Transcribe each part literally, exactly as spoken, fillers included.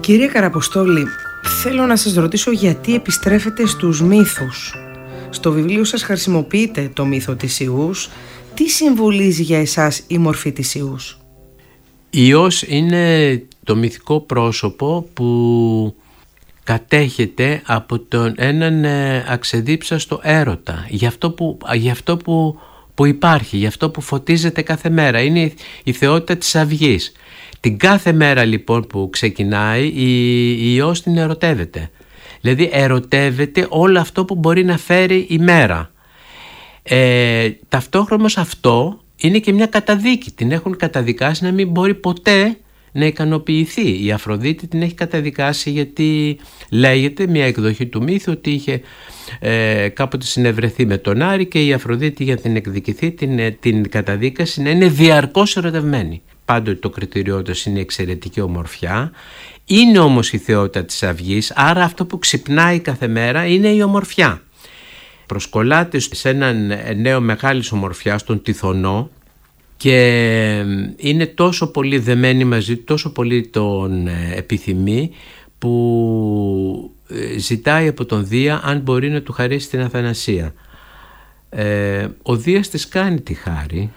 Κύριε Καραποστόλη, θέλω να σας ρωτήσω γιατί επιστρέφετε στους μύθους. Στο βιβλίο σας χρησιμοποιείτε το μύθο της Ιούς. Τι συμβολίζει για εσάς η μορφή της Ιούς? Η Ιώς είναι το μυθικό πρόσωπο που κατέχεται από τον έναν αξεδίψαστο έρωτα, για αυτό που, για αυτό που, που υπάρχει, για αυτό που φωτίζεται κάθε μέρα. Είναι η, η θεότητα της αυγής. Την κάθε μέρα λοιπόν που ξεκινάει η, η Ιώς την ερωτεύεται. Δηλαδή ερωτεύεται όλο αυτό που μπορεί να φέρει η μέρα. Ε, ταυτόχρονα αυτό είναι και μια καταδίκη. Την έχουν καταδικάσει να μην μπορεί ποτέ να ικανοποιηθεί. Η Αφροδίτη την έχει καταδικάσει γιατί λέγεται μια εκδοχή του μύθου ότι είχε ε, κάποτε συνευρεθεί με τον Άρη και η Αφροδίτη για την εκδικηθεί την, την καταδίκαση να είναι διαρκώς ερωτευμένη. Πάντοτε το κριτήριό της είναι η εξαιρετική ομορφιά. Είναι όμως η θεότητα της αυγής, άρα αυτό που ξυπνάει κάθε μέρα είναι η ομορφιά. Προσκολάται σε έναν νέο μεγάλης ομορφιάς, τον Τιθωνό, και είναι τόσο πολύ δεμένη μαζί του, τόσο πολύ τον επιθυμεί, που ζητάει από τον Δία αν μπορεί να του χαρίσει την αθανασία. Ε, ο Δίας της κάνει τη χάρη,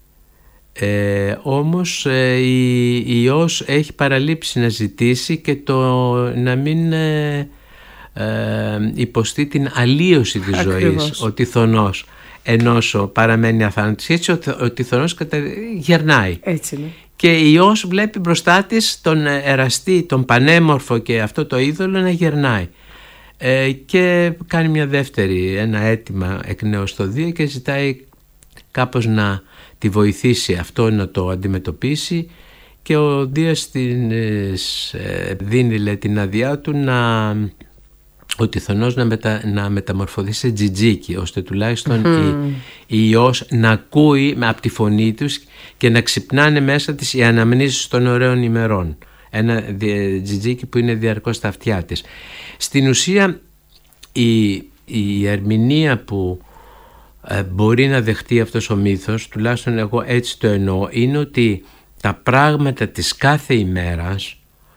ε, όμως ε, η, η Ιώς έχει παραλείψει να ζητήσει και το να μην ε, ε, υποστεί την αλλίωση της Ακριβώς. ζωής, ο Τιθωνός, ενώσο παραμένει αθάνατος. Έτσι ο, ο Τιθωνός κατα... γερνάει. Έτσι είναι. Και η Ιώς βλέπει μπροστά της τον εραστή, τον πανέμορφο και αυτό το είδωλο να γερνάει. Ε, και κάνει μια δεύτερη, ένα αίτημα εκ νέου στο Δία και ζητάει κάπως να τη βοηθήσει αυτό να το αντιμετωπίσει, και ο Δίας την, ε, δίνει λέει, την άδειά του να... ο Τιθωνός να, μετα, να μεταμορφωθεί σε τζιτζίκι, ώστε τουλάχιστον mm. η, η Ιώς να ακούει από τη φωνή τους και να ξυπνάνε μέσα της οι αναμνήσεις των ωραίων ημερών. Ένα τζιτζίκι που είναι διαρκώς στα αυτιά της. Στην ουσία η, η ερμηνεία που ε, μπορεί να δεχτεί αυτός ο μύθος, τουλάχιστον εγώ έτσι το εννοώ, είναι ότι τα πράγματα της κάθε ημέρας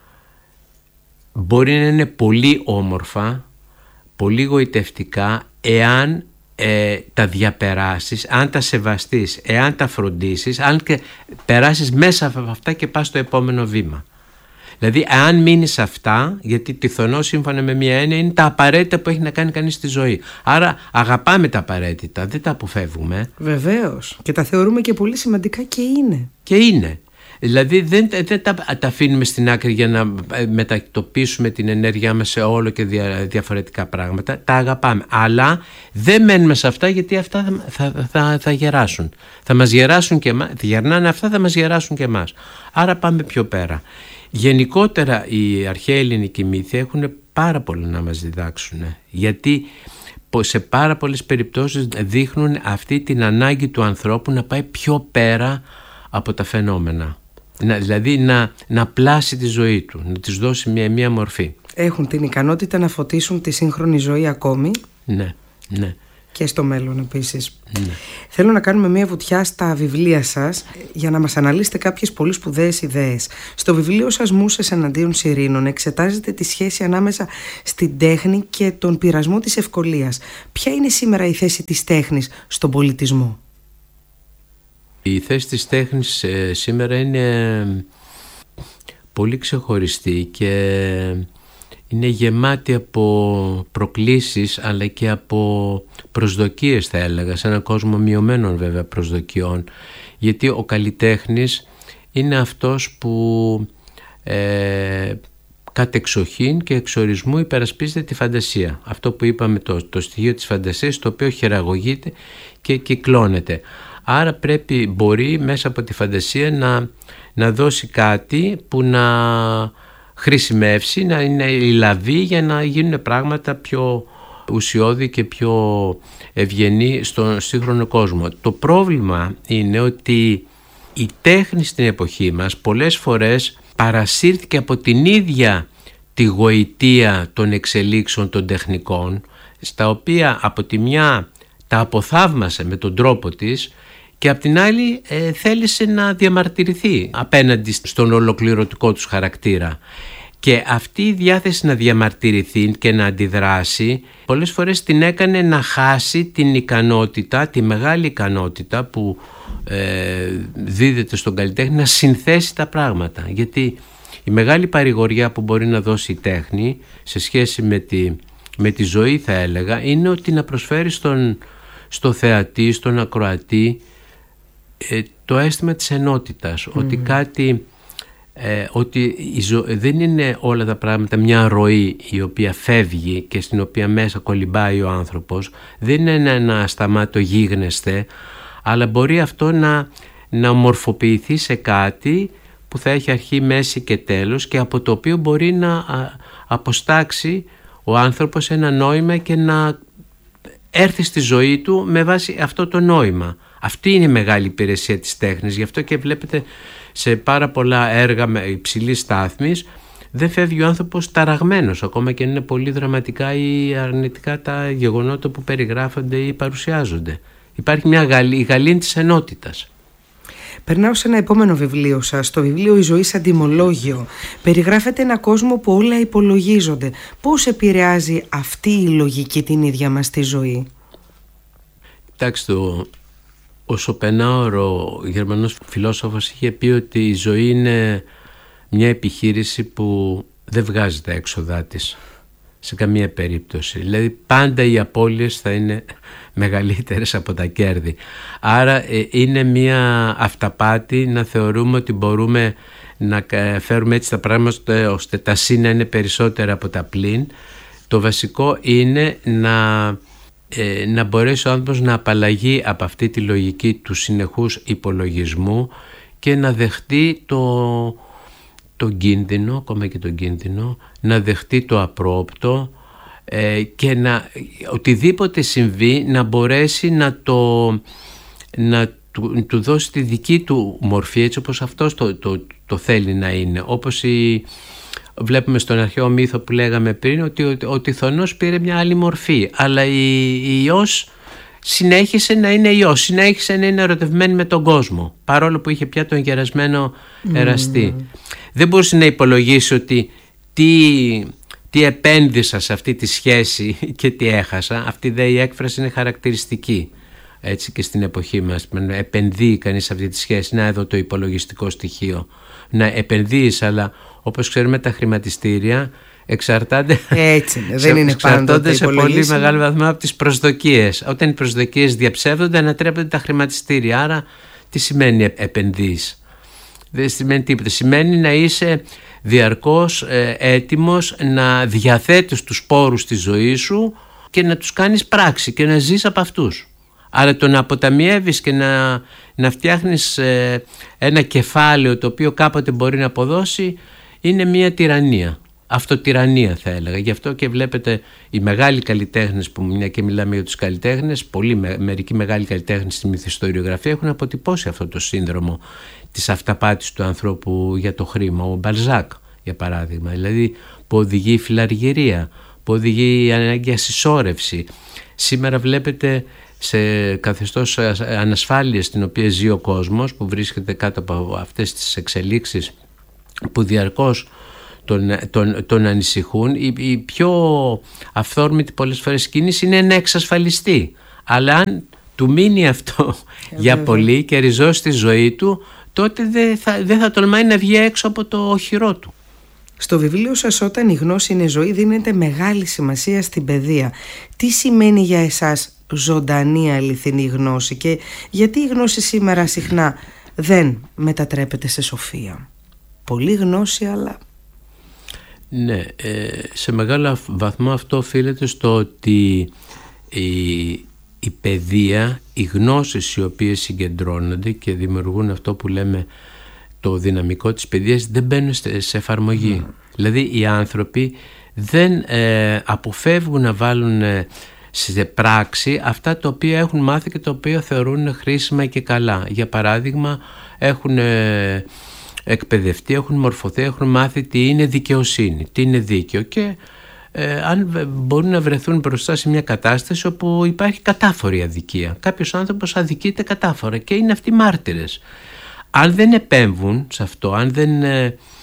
μπορεί να είναι πολύ όμορφα, πολύ γοητευτικά, εάν ε, τα διαπεράσεις, αν τα σεβαστείς, εάν τα φροντίσεις, αν και περάσεις μέσα από αυτά και πας στο επόμενο βήμα. Δηλαδή, αν μείνεις σε αυτά, γιατί Τιθωνό σύμφωνα με μια έννοια είναι τα απαραίτητα που έχει να κάνει κανείς στη ζωή. Άρα αγαπάμε τα απαραίτητα, δεν τα αποφεύγουμε. Βεβαίως. Και τα θεωρούμε και πολύ σημαντικά και είναι. Και είναι. Δηλαδή δεν, δεν τα, τα αφήνουμε στην άκρη για να μετατοπίσουμε την ενέργειά μας σε όλο και δια, διαφορετικά πράγματα. Τα αγαπάμε. Αλλά δεν μένουμε σε αυτά, γιατί αυτά θα, θα, θα, θα γεράσουν. Θα μας γεράσουν και εμάς. Γερνάνε αυτά, θα μας γεράσουν και εμάς. Άρα πάμε πιο πέρα. Γενικότερα οι αρχαίοι ελληνικοί μύθοι έχουν πάρα πολλά να μας διδάξουν. Γιατί σε πάρα πολλές περιπτώσεις δείχνουν αυτή την ανάγκη του ανθρώπου να πάει πιο πέρα από τα φαινόμενα. Να, δηλαδή να, να πλάσει τη ζωή του, να της δώσει μια, μια μορφή. Έχουν την ικανότητα να φωτίσουν τη σύγχρονη ζωή ακόμη. Ναι, ναι. Και στο μέλλον επίσης. Ναι. Θέλω να κάνουμε μια βουτιά στα βιβλία σας για να μας αναλύσετε κάποιες πολύ σπουδαίες ιδέες. Στο βιβλίο σας «Μούσες εναντίον Σιρήνων» εξετάζετε τη σχέση ανάμεσα στην τέχνη και τον πειρασμό της ευκολίας. Ποια είναι σήμερα η θέση της τέχνης στον πολιτισμό? Η θέση της τέχνης ε, σήμερα είναι πολύ ξεχωριστή και είναι γεμάτη από προκλήσεις, αλλά και από προσδοκίες, θα έλεγα, σε έναν κόσμο μειωμένων βέβαια προσδοκιών, γιατί ο καλλιτέχνης είναι αυτός που ε, κατεξοχήν και εξορισμού υπερασπίζεται τη φαντασία. Αυτό που είπαμε, το, το στοιχείο της φαντασίας, το οποίο χειραγωγείται και κυκλώνεται. Άρα πρέπει, μπορεί μέσα από τη φαντασία να, να δώσει κάτι που να χρησιμεύσει, να είναι η λαβή για να γίνουν πράγματα πιο ουσιώδη και πιο ευγενή στον σύγχρονο κόσμο. Το πρόβλημα είναι ότι η τέχνη στην εποχή μας πολλές φορές παρασύρθηκε από την ίδια τη γοητεία των εξελίξεων των τεχνικών, στα οποία από τη μια τα αποθαύμασε με τον τρόπο της και απ' την άλλη ε, θέλησε να διαμαρτυρηθεί απέναντι στον ολοκληρωτικό τους χαρακτήρα. Και αυτή η διάθεση να διαμαρτυρηθεί και να αντιδράσει πολλές φορές την έκανε να χάσει την ικανότητα, τη μεγάλη ικανότητα που ε, δίδεται στον καλλιτέχνη να συνθέσει τα πράγματα. Γιατί η μεγάλη παρηγοριά που μπορεί να δώσει η τέχνη σε σχέση με τη, με τη ζωή, θα έλεγα, είναι ότι να προσφέρει στον, στο θεατή, στον ακροατή ε, το αίσθημα της ενότητας, mm. ότι κάτι... Ε, ότι η ζω... δεν είναι όλα τα πράγματα μια ροή η οποία φεύγει και στην οποία μέσα κολυμπάει ο άνθρωπος, δεν είναι ένα ασταμάτο γίγνεσθε, αλλά μπορεί αυτό να, να ομορφοποιηθεί σε κάτι που θα έχει αρχή, μέση και τέλος και από το οποίο μπορεί να αποστάξει ο άνθρωπος ένα νόημα και να έρθει στη ζωή του με βάση αυτό το νόημα. Αυτή είναι η μεγάλη υπηρεσία της τέχνης, γι' αυτό και βλέπετε σε πάρα πολλά έργα με υψηλής στάθμης δεν φεύγει ο άνθρωπος ταραγμένος, ακόμα και είναι πολύ δραματικά ή αρνητικά τα γεγονότα που περιγράφονται ή παρουσιάζονται. Υπάρχει μια γαλή, η γαλήνη της ενότητας. Περνάω σε ένα επόμενο βιβλίο σας, το βιβλίο «Η ζωή σαν τιμολόγιο». Περιγράφεται ένα κόσμο που όλα υπολογίζονται. Πώς επηρεάζει αυτή η λογική την ίδια μας τη ζωή? Κοιτάξτε, ο Σοπενάουρ, ο Γερμανός φιλόσοφος, είχε πει ότι η ζωή είναι μια επιχείρηση που δεν βγάζει τα έξοδά της σε καμία περίπτωση. Δηλαδή πάντα οι απώλειες θα είναι μεγαλύτερες από τα κέρδη. Άρα ε, είναι μια αυταπάτη να θεωρούμε ότι μπορούμε να φέρουμε έτσι τα πράγματα ώστε τα συν να είναι περισσότερα από τα πλην. Το βασικό είναι να... να μπορέσει ο άνθρωπος να απαλλαγεί από αυτή τη λογική του συνεχούς υπολογισμού και να δεχτεί το, τον κίνδυνο, ακόμα και τον κίνδυνο, να δεχτεί το απρόοπτο ε, και να, οτιδήποτε συμβεί να μπορέσει να το να του, του δώσει τη δική του μορφή έτσι όπως αυτός το, το, το θέλει να είναι. Όπως η βλέπουμε στον αρχαίο μύθο που λέγαμε πριν ότι ο, ο Τιθωνός πήρε μια άλλη μορφή, αλλά η, η Υιός συνέχισε να είναι Υιός, συνέχισε να είναι ερωτευμένη με τον κόσμο παρόλο που είχε πια τον γερασμένο εραστή. Mm. Δεν μπορούσε να υπολογίσει ότι τι, τι επένδυσα σε αυτή τη σχέση και τι έχασα. Αυτή δε η έκφραση είναι χαρακτηριστική έτσι και στην εποχή μας. Επενδύει κανείς σε αυτή τη σχέση, να εδώ το υπολογιστικό στοιχείο, να επενδύεις, αλλά όπως ξέρουμε τα χρηματιστήρια εξαρτάται, έτσι, δεν είναι εξαρτώνται σε πολύ μεγάλο βαθμό από τις προσδοκίες. Όταν οι προσδοκίες διαψεύδονται ανατρέπονται τα χρηματιστήρια. Άρα τι σημαίνει επενδύεις? Δεν σημαίνει τίποτα. Σημαίνει να είσαι διαρκώς ε, έτοιμος να διαθέτεις τους πόρους της ζωής σου και να τους κάνεις πράξη και να ζεις από αυτούς. Άρα το να αποταμιεύεις και να, να φτιάχνεις ε, ένα κεφάλαιο το οποίο κάποτε μπορεί να αποδώσει είναι μια τυραννία, αυτοτυραννία θα έλεγα. Γι' αυτό και βλέπετε οι μεγάλοι καλλιτέχνες, που μια και μιλάμε για τους καλλιτέχνες, πολλοί, με, μερικοί μεγάλοι καλλιτέχνες στη μυθιστοριογραφία έχουν αποτυπώσει αυτό το σύνδρομο της αυταπάτης του ανθρώπου για το χρήμα. Ο Μπαλζάκ για παράδειγμα, δηλαδή που οδηγεί η φιλαργυρία, που οδηγεί η ανάγκη συσσόρευση. Σήμερα βλέπετε σε καθεστώς ανασφάλειας στην οποία ζει ο κόσμος, που βρίσκεται κάτω από αυτές τις εξελίξεις που διαρκώς τον, τον, τον ανησυχούν, η, η πιο αυθόρμητη πολλές φορές κίνηση είναι να εξασφαλιστεί, αλλά αν του μείνει αυτό ε, για πολύ και ριζώσει τη ζωή του, τότε δεν θα, δεν θα τολμάει να βγει έξω από το οχυρό του. Στο βιβλίο σας «Όταν η γνώση είναι ζωή» δίνεται μεγάλη σημασία στην παιδεία. Τι σημαίνει για εσάς ζωντανή αληθινή γνώση και γιατί η γνώση σήμερα συχνά δεν μετατρέπεται σε σοφία? Πολύ γνώση, αλλά... Ναι, σε μεγάλο βαθμό αυτό οφείλεται στο ότι η, η παιδεία, οι γνώσεις οι οποίες συγκεντρώνονται και δημιουργούν αυτό που λέμε το δυναμικό της παιδείας, δεν μπαίνουν σε εφαρμογή. Mm. Δηλαδή οι άνθρωποι δεν ε, αποφεύγουν να βάλουν ε, σε πράξη αυτά τα οποία έχουν μάθει και τα οποία θεωρούν χρήσιμα και καλά. Για παράδειγμα, έχουν ε, εκπαιδευτεί, έχουν μορφωθεί, έχουν μάθει τι είναι δικαιοσύνη, τι είναι δίκαιο και ε, αν μπορούν να βρεθούν μπροστά σε μια κατάσταση όπου υπάρχει κατάφορη αδικία. Κάποιος άνθρωπος αδικείται κατάφορα και είναι αυτοί μάρτυρες. Αν δεν επέμβουν σε αυτό, αν δεν ε,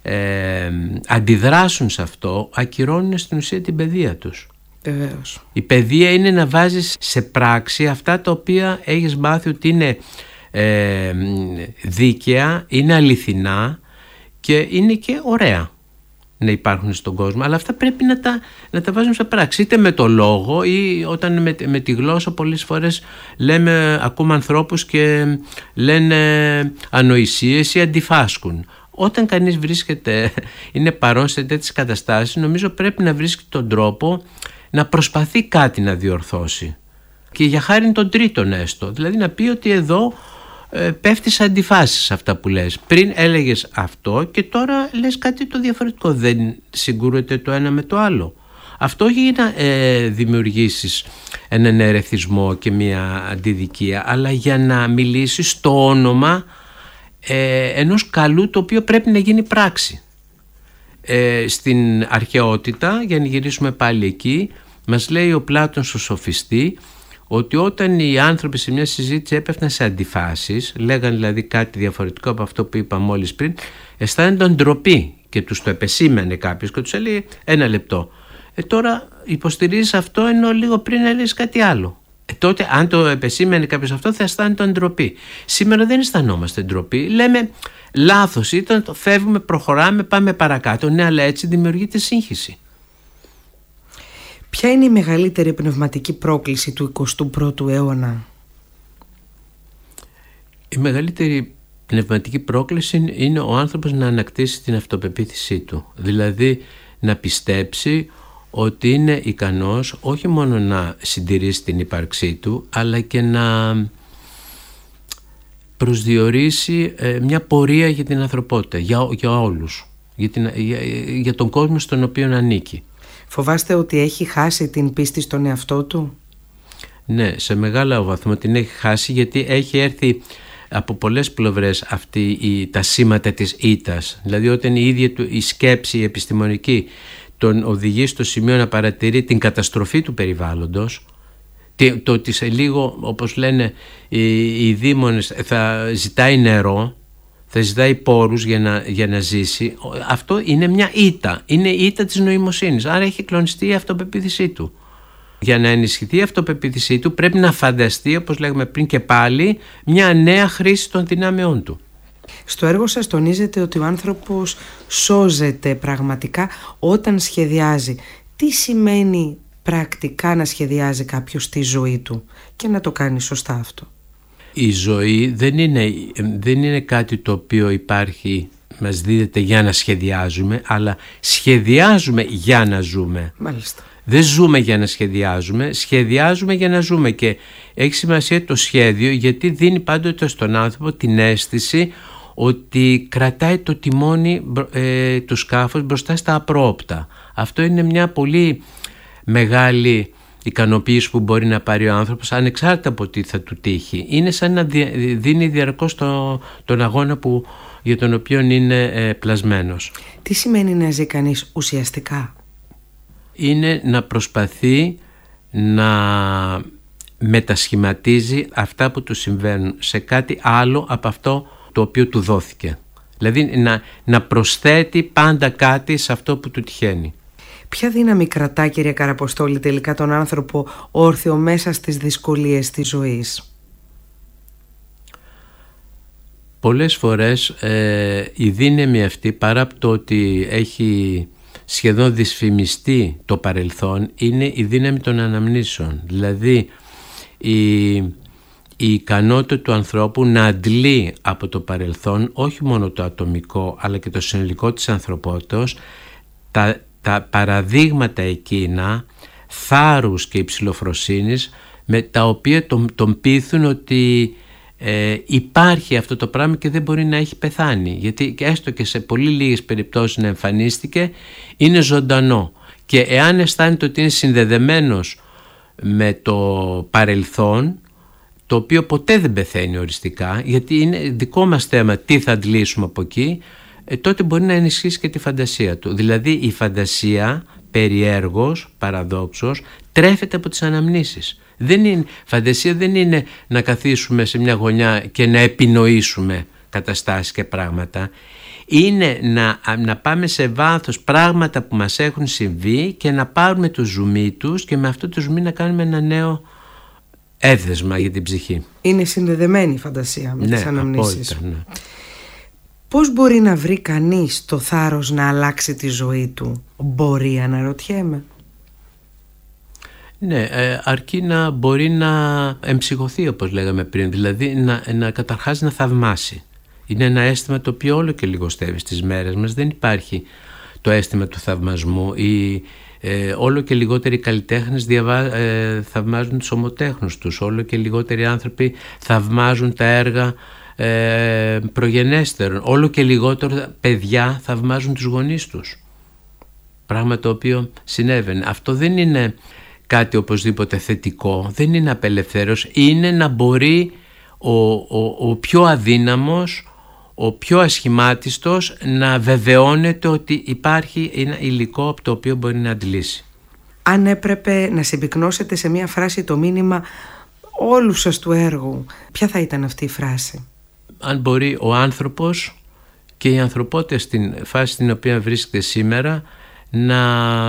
ε, αντιδράσουν σε αυτό, ακυρώνουν στην ουσία την παιδεία τους. Βεβαίως. Η παιδεία είναι να βάζεις σε πράξη αυτά τα οποία έχεις μάθει ότι είναι ε, δίκαια, είναι αληθινά και είναι και ωραία να υπάρχουν στον κόσμο, αλλά αυτά πρέπει να τα, να τα βάζουμε σε πράξη, είτε με το λόγο ή όταν με, με τη γλώσσα. Πολλές φορές λέμε, ακούμε ανθρώπους και λένε ανοησίες ή αντιφάσκουν. Όταν κανείς βρίσκεται, είναι παρόν σε τέτοιες καταστάσεις, νομίζω πρέπει να βρίσκει τον τρόπο να προσπαθεί κάτι να διορθώσει, και για χάρη των τρίτων έστω, δηλαδή να πει ότι εδώ ε, πέφτει σε αντιφάσεις αυτά που λες. Πριν έλεγες αυτό και τώρα λες κάτι το διαφορετικό, δεν συγκρούεται το ένα με το άλλο. Αυτό όχι για να ε, δημιουργήσεις έναν ερεθισμό και μια αντιδικία, αλλά για να μιλήσεις στο όνομα ε, ενός καλού, το οποίο πρέπει να γίνει πράξη. Ε, στην αρχαιότητα, για να γυρίσουμε πάλι εκεί, μας λέει ο Πλάτωνος ο Σοφιστή ότι όταν οι άνθρωποι σε μια συζήτηση έπεφταν σε αντιφάσεις, λέγαν δηλαδή κάτι διαφορετικό από αυτό που είπα μόλις πριν, αισθάνονταν ντροπή και τους το επεσήμενε κάποιος και τους έλεγε ένα λεπτό. Ε, τώρα υποστηρίζεις αυτό ενώ λίγο πριν έλεγες κάτι άλλο. Ε, τότε αν το επεσήμενε κάποιος αυτό θα αισθάνονταν ντροπή. Σήμερα δεν αισθανόμαστε ντροπή. Λέμε λάθος ήταν, το φεύγουμε, προχωράμε, πάμε παρακάτω. Ναι, αλλά έτσι δημιουργείται σύγχυση. Ποια είναι η μεγαλύτερη πνευματική πρόκληση του εικοστού πρώτου αιώνα? Η μεγαλύτερη πνευματική πρόκληση είναι ο άνθρωπος να ανακτήσει την αυτοπεποίθησή του. Δηλαδή να πιστέψει ότι είναι ικανός όχι μόνο να συντηρήσει την ύπαρξή του, αλλά και να προσδιορίσει ε, μια πορεία για την ανθρωπότητα, για, για όλους, για, την, για, για τον κόσμο στον οποίο ανήκει. Φοβάστε ότι έχει χάσει την πίστη στον εαυτό του? Ναι, σε μεγάλο βαθμό την έχει χάσει, γιατί έχει έρθει από πολλές πλευρές αυτή η, τα σήματα της ήττας. Δηλαδή όταν η ίδια του η σκέψη η επιστημονική τον οδηγεί στο σημείο να παρατηρεί την καταστροφή του περιβάλλοντος, το ότι σε λίγο, όπως λένε οι, οι δήμονες, θα ζητάει νερό, θα ζητάει πόρους για να, για να ζήσει, αυτό είναι μια ήττα, είναι η ήττα της νοημοσύνης, άρα έχει κλονιστεί η αυτοπεποίθησή του. Για να ενισχυθεί η αυτοπεποίθησή του πρέπει να φανταστεί, όπως λέγαμε πριν και πάλι, μια νέα χρήση των δυνάμεών του. Στο έργο σας τονίζετε ότι ο άνθρωπος σώζεται πραγματικά όταν σχεδιάζει. Τι σημαίνει πρακτικά να σχεδιάζει κάποιος τη ζωή του και να το κάνει σωστά αυτό? Η ζωή δεν είναι, δεν είναι κάτι το οποίο υπάρχει, μας δίδεται για να σχεδιάζουμε, αλλά σχεδιάζουμε για να ζούμε. Μάλιστα. Δεν ζούμε για να σχεδιάζουμε, σχεδιάζουμε για να ζούμε, και έχει σημασία το σχέδιο, γιατί δίνει πάντοτε στον άνθρωπο την αίσθηση ότι κρατάει το τιμόνι ε, του σκάφους μπροστά στα απρόοπτα. Αυτό είναι μια πολύ μεγάλη ικανοποίηση που μπορεί να πάρει ο άνθρωπος, ανεξάρτητα από τι θα του τύχει. Είναι σαν να δίνει διαρκώς το, τον αγώνα που, για τον οποίο είναι ε, πλασμένος. Τι σημαίνει να ζει κανείς ουσιαστικά? Είναι να προσπαθεί να μετασχηματίζει αυτά που του συμβαίνουν σε κάτι άλλο από αυτό το οποίο του δόθηκε. Δηλαδή να, να προσθέτει πάντα κάτι σε αυτό που του τυχαίνει. Ποια δύναμη κρατά, κύριε Καραποστόλη, τελικά τον άνθρωπο όρθιο μέσα στις δυσκολίες της ζωής? Πολλές φορές ε, η δύναμη αυτή, παρά από το ότι έχει σχεδόν δυσφημιστεί το παρελθόν, είναι η δύναμη των αναμνήσεων. Δηλαδή η, η ικανότητα του ανθρώπου να αντλεί από το παρελθόν όχι μόνο το ατομικό αλλά και το συνολικό της ανθρωπότητας, τα, τα παραδείγματα εκείνα θάρρους και υψηλοφροσύνης με τα οποία τον, τον πείθουν ότι ε, υπάρχει αυτό το πράγμα και δεν μπορεί να έχει πεθάνει, γιατί έστω και σε πολύ λίγες περιπτώσεις να εμφανίστηκε, είναι ζωντανό, και εάν αισθάνεται ότι είναι συνδεδεμένος με το παρελθόν, το οποίο ποτέ δεν πεθαίνει οριστικά, γιατί είναι δικό μας θέμα τι θα αντλήσουμε από εκεί, ε, τότε μπορεί να ενισχύσει και τη φαντασία του. Δηλαδή η φαντασία περιέργως, παραδόξως, τρέφεται από τις αναμνήσεις. Δεν είναι, φαντασία δεν είναι να καθίσουμε σε μια γωνιά και να επινοήσουμε καταστάσεις και πράγματα. είναι να, να πάμε σε βάθος πράγματα που μας έχουν συμβεί και να πάρουμε το ζουμί τους και με αυτό το ζουμί να κάνουμε ένα νέο έδεσμα για την ψυχή. Είναι συνδεδεμένη η φαντασία με ναι, τις αναμνήσεις. Απόλυτα, ναι. Πώς μπορεί να βρει κανείς το θάρρος να αλλάξει τη ζωή του? Μπορεί, αναρωτιέμαι. Ναι, ε, αρκεί να μπορεί να εμψυχωθεί, όπως λέγαμε πριν, δηλαδή να, να καταρχάς να θαυμάσει. Είναι ένα αίσθημα το οποίο όλο και λιγοστεύει στις μέρες μας. Δεν υπάρχει το αίσθημα του θαυμασμού. Η, ε, όλο και λιγότεροι καλλιτέχνες διαβα, ε, θαυμάζουν τους ομοτέχνους τους. Όλο και λιγότεροι άνθρωποι θαυμάζουν τα έργα ε, προγενέστερων. Όλο και λιγότερο παιδιά θαυμάζουν τους γονείς τους. Πράγμα το οποίο συνέβαινε. Αυτό δεν είναι κάτι οπωσδήποτε θετικό, δεν είναι απελευθέρωση, είναι να μπορεί ο, ο, ο πιο αδύναμος, ο πιο ασχημάτιστος να βεβαιώνεται ότι υπάρχει ένα υλικό από το οποίο μπορεί να αντλήσει. Αν έπρεπε να συμπυκνώσετε σε μία φράση το μήνυμα όλου σας του έργου, ποια θα ήταν αυτή η φράση? Αν μπορεί ο άνθρωπος και η ανθρωπότητα στην φάση στην οποία βρίσκεται σήμερα να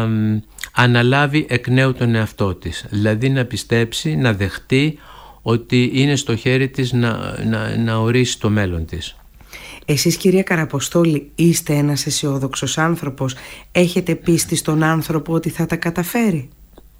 αναλάβει εκ νέου τον εαυτό της, δηλαδή να πιστέψει, να δεχτεί ότι είναι στο χέρι της να, να, να ορίσει το μέλλον της. Εσείς, κυρία Καραποστόλη, είστε ένας αισιόδοξος άνθρωπος? Έχετε πίστη στον άνθρωπο ότι θα τα καταφέρει?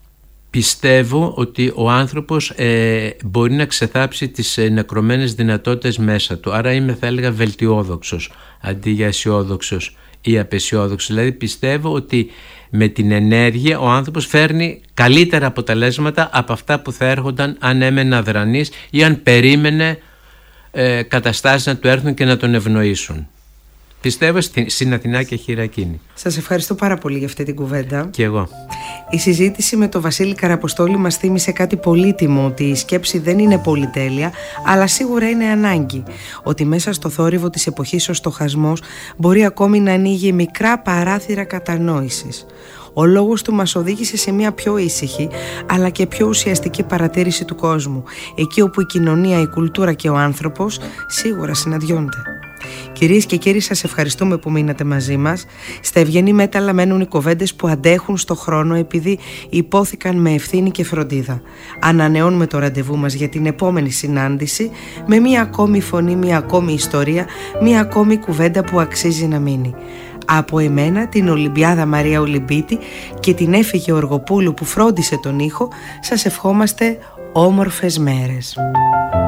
Πιστεύω ότι ο άνθρωπος ε, μπορεί να ξεθάψει τις ε, νεκρωμένες δυνατότητες μέσα του, άρα είμαι, θα έλεγα, βελτιόδοξος αντί για αισιόδοξος ή απαισιόδοξος. Δηλαδή πιστεύω ότι με την ενέργεια ο άνθρωπος φέρνει καλύτερα αποτελέσματα από αυτά που θα έρχονταν αν έμενε αδρανής ή αν περίμενε ε, καταστάσεις να του έρθουν και να τον ευνοήσουν. Πιστεύω στην Αθηνά και χειρακίνη. Σας ευχαριστώ πάρα πολύ για αυτή την κουβέντα. Και εγώ. Η συζήτηση με τον Βασίλη Καραποστόλη μας θύμισε κάτι πολύτιμο, ότι η σκέψη δεν είναι πολυτέλεια, αλλά σίγουρα είναι ανάγκη. Ότι μέσα στο θόρυβο της εποχής ο στοχασμός μπορεί ακόμη να ανοίγει μικρά παράθυρα κατανόησης. Ο λόγος του μας οδήγησε σε μια πιο ήσυχη αλλά και πιο ουσιαστική παρατήρηση του κόσμου, εκεί όπου η κοινωνία, η κουλτούρα και ο άνθρωπος σίγουρα συναντιόνται. Κυρίες και κύριοι, σας ευχαριστούμε που μείνατε μαζί μας. Στα Ευγενή Μέταλλα μένουν οι κουβέντες που αντέχουν στο χρόνο, επειδή υπόθηκαν με ευθύνη και φροντίδα. Ανανεώνουμε το ραντεβού μας για την επόμενη συνάντηση με μία ακόμη φωνή, μία ακόμη ιστορία, μία ακόμη κουβέντα που αξίζει να μείνει. Από εμένα, την Ολυμπιάδα Μαρία Ολυμπίτη και την Έφη Γεωργοπούλου που φρόντισε τον ήχο, σας ευχόμαστε όμορφες μέρες.